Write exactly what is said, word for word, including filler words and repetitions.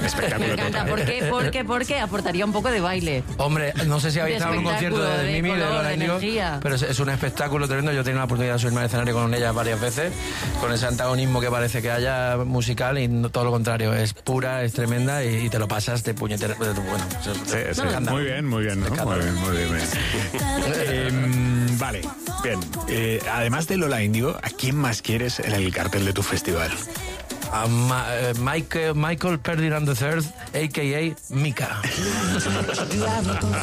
Espectáculo. Me encanta. ¿Por qué? Porque, porque aportaría un poco de baile. Hombre, no sé si habéis De estado en un concierto espectáculo, de, de Mimi, de color, Lola de Índigo, energía. pero es, es un espectáculo tremendo. Yo he tenido la oportunidad de subirme al escenario con ella varias veces, con ese antagonismo que parece que haya musical y no, todo lo contrario, es pura, es tremenda y, y te lo pasas de puñetera. Bueno, sí, sí. Muy bien, muy bien, ¿no? Muy bien, muy bien. Muy bien. eh, vale, bien. Eh, además de Lola Índigo, ¿a quién más quieres en el cartel de tu festival? A Ma- uh, Michael, Michael Ferdinand the third, a k a. Mika.